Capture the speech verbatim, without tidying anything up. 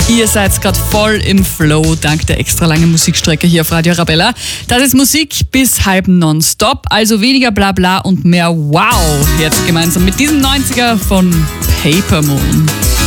Ihr seid gerade voll im Flow dank der extra langen Musikstrecke hier auf Radio Arabella. Das ist Musik bis halb nonstop, also weniger Blabla und mehr Wow. Jetzt gemeinsam mit diesem neunziger von Paper Moon.